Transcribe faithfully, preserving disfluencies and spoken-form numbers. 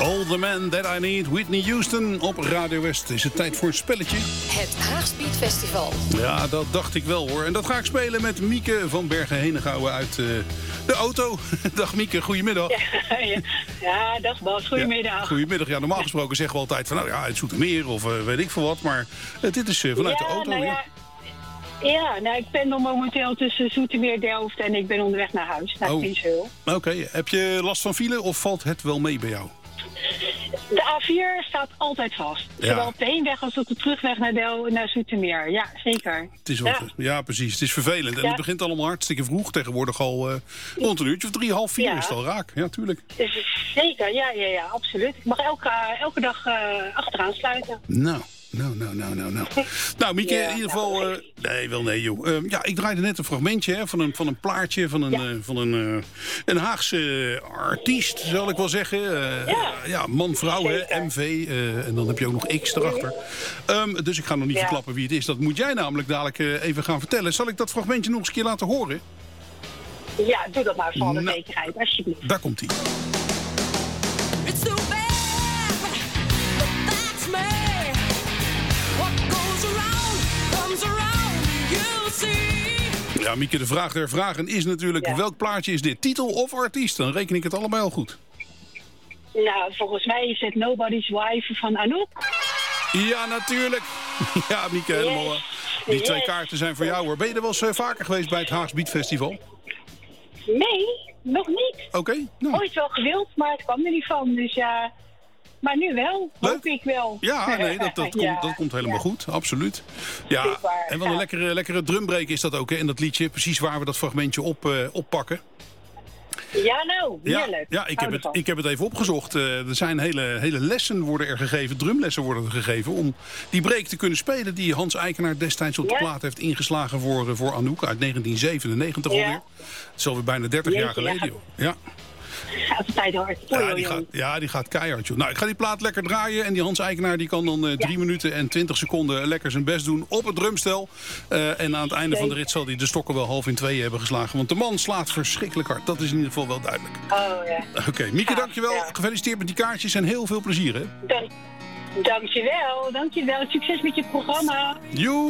All the Man That I Need, Whitney Houston op Radio West. Is het tijd voor een spelletje? Het Haags Beat Festival. Ja, dat dacht ik wel hoor. En dat ga ik spelen met Mieke van Bergen-Henegouwen uit uh, de auto. Dag Mieke, goedemiddag. Ja, ja. ja dag Bas, goedemiddag. Ja, goedemiddag. Ja, normaal gesproken zeggen we altijd van nou ja, het Zoetermeer of uh, weet ik veel wat. Maar uh, dit is uh, vanuit ja, de auto. Nou ja. Ja. Ja, nou, ik ben nog momenteel tussen Zoetermeer, Delft en ik ben onderweg naar huis, naar oh. Prinsheul. Oké, okay. Heb je last van file of valt het wel mee bij jou? De A vier staat altijd vast. Ja. Zowel op de heenweg als op de terugweg naar, Del, naar Zoetermeer. Ja, zeker. Het is wat, ja. ja, precies. Het is vervelend. En ja. het begint allemaal hartstikke vroeg. Tegenwoordig al uh, rond een uurtje of drie, half vier ja. is het al raak. Ja, tuurlijk. Zeker, ja, ja, ja, absoluut. Ik mag elke, elke dag uh, achteraan sluiten. Nou. Nou, nou, nou, nou, nou. Nou, Mieke, ja, in ieder geval... Nou, nee. Uh, nee, wel nee, joh. Uh, ja, ik draaide net een fragmentje hè, van, een, van een plaatje van een, ja. uh, van een, uh, een Haagse uh, artiest, zal ik wel zeggen. Uh, ja. ja, man-vrouw, hè, M V. Uh, en dan heb je ook nog X erachter. Um, dus ik ga nog niet ja. verklappen wie het is. Dat moet jij namelijk dadelijk uh, even gaan vertellen. Zal ik dat fragmentje nog eens een keer laten horen? Ja, doe dat maar voor alle nou, zekerheid, alsjeblieft. Daar komt-ie. Ja, Mieke, de vraag der vragen is natuurlijk... Ja. welk plaatje is dit? Titel of artiest? Dan reken ik het allebei al goed. Nou, volgens mij is het Nobody's Wife van Anouk. Ja, natuurlijk. Ja, Mieke, helemaal. Yes. Die yes. twee kaarten zijn voor jou, hoor. Ben je er wel eens uh, vaker geweest bij het Haags Beat Festival? Nee, nog niet. Oké. Okay, nou. Ooit wel gewild, maar het kwam er niet van. Dus ja... Uh... Maar nu wel, Leuk. Hoop ik wel. Ja, nee, dat, dat, ja. komt, dat komt helemaal ja. goed, absoluut. Ja, en wat een lekkere, lekkere drumbreak is dat ook, hè, in dat liedje. Precies waar we dat fragmentje op, uh, oppakken. Ja, nou, heerlijk. Ja, ja ik, heb het, ik heb het even opgezocht. Uh, er zijn hele, hele lessen worden er gegeven, drumlessen worden er gegeven... om die break te kunnen spelen die Hans Eikenaar destijds op de ja. plaat heeft ingeslagen voor, uh, voor Anouk uit negentien zevenennegentig ja. alweer. Dat is alweer bijna dertig Jeetje, jaar geleden, joh. Ja. Gaat de tijd hard. Oh, ja, die gaat, ja, die gaat keihard, joh. Nou, ik ga die plaat lekker draaien. En die Hans Eikenaar die kan dan uh, drie ja. minuten en twintig seconden lekker zijn best doen op het drumstel. Uh, en aan het einde van de rit zal hij de stokken wel half in tweeën hebben geslagen. Want de man slaat verschrikkelijk hard. Dat is in ieder geval wel duidelijk. Oh ja. Oké, okay. Mieke, ja, dankjewel. Ja. Gefeliciteerd met die kaartjes en heel veel plezier, hè? Dank, dankjewel, dankjewel. Succes met je programma. Joe.